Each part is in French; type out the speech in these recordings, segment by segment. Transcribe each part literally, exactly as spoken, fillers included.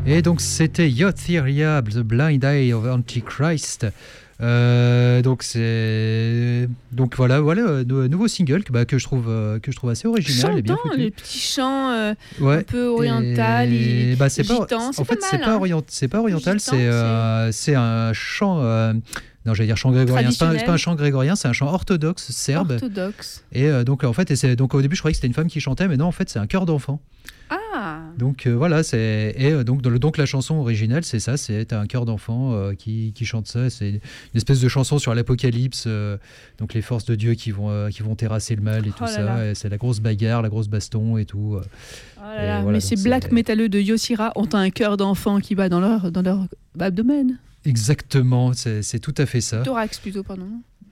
Et donc c'était Yotheria, The Blind Eye of Antichrist. Euh, donc c'est donc voilà voilà euh, nouveau single que, bah, que je trouve euh, que je trouve assez original Chantant, et bien foutu. Les petits chants euh, ouais. un peu oriental et, et bah, c'est gitan, pas, c'est en pas fait mal, c'est hein. pas orient, c'est pas oriental, Gitan, c'est euh, c'est un chant euh, non j'allais dire chant grégorien, c'est pas, c'est pas un chant grégorien, c'est un chant orthodoxe serbe. Orthodoxe. Et euh, donc en fait et c'est donc au début je croyais que c'était une femme qui chantait, mais non en fait c'est un chœur d'enfant. Ah. Donc euh, voilà, c'est et euh, donc le, donc la chanson originale c'est ça, c'est un chœur d'enfant euh, qui, qui chante ça, c'est une espèce de chanson sur l'apocalypse, euh, donc les forces de Dieu qui vont euh, qui vont terrasser le mal et tout oh ça, et c'est la grosse bagarre, la grosse baston et tout. Euh, oh là là, et voilà, mais ces black c'est... métalleux de Yossira ont un cœur d'enfant qui bat dans leur dans leur abdomen. Exactement, c'est, c'est tout à fait ça. Thorax plutôt, pardon.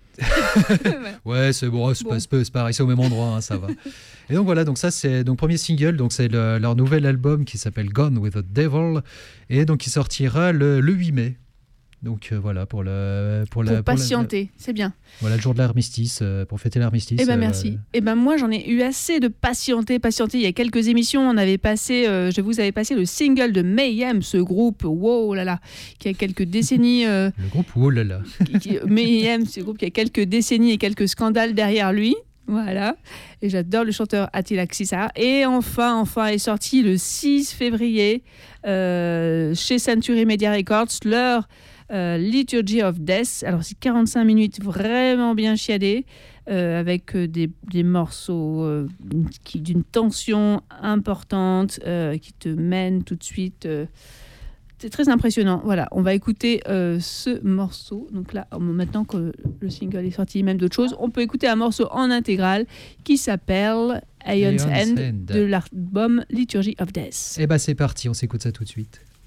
ouais, c'est bon, c'est, bon. Pas, c'est, pas, c'est pareil, c'est au même endroit, hein, ça va. Et donc voilà, donc ça c'est donc premier single, donc c'est le, leur nouvel album qui s'appelle Gone with the Devil, et donc qui sortira le, le huit mai. Donc euh, voilà pour le pour, pour la patienter, pour la, c'est bien. Voilà le jour de l'armistice, euh, pour fêter l'armistice. Eh ben merci. Euh, eh ben moi j'en ai eu assez de patienter, patienter. Il y a quelques émissions, on avait passé, euh, je vous avais passé le single de Mayhem, ce groupe, wow là là, qui a quelques décennies. Euh, le groupe wow là là. Mayhem, ce groupe qui a quelques décennies et quelques scandales derrière lui. Voilà, et j'adore le chanteur Attila Xissa. Et enfin, enfin est sorti le six février euh, chez Century Media Records leur euh, Liturgy of Death. Alors c'est quarante-cinq minutes vraiment bien chiadées, euh, avec des, des morceaux euh, qui, d'une tension importante, euh, qui te mènent tout de suite. Euh, C'est très impressionnant. Voilà, on va écouter euh, ce morceau. Donc là, maintenant que le single est sorti, même d'autres choses, on peut écouter un morceau en intégrale qui s'appelle Aeon's End de l'album Liturgy of Death. Et bah c'est parti, on s'écoute ça tout de suite.